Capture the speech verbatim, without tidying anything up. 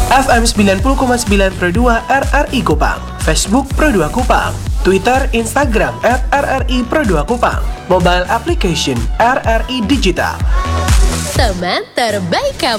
F M sembilan puluh koma sembilan Pro dua R R I Kupang, Facebook Pro dua Kupang, Twitter, Instagram at R R I Pro dua Kupang, mobile application R R I Digital. Teman terbaik kamu.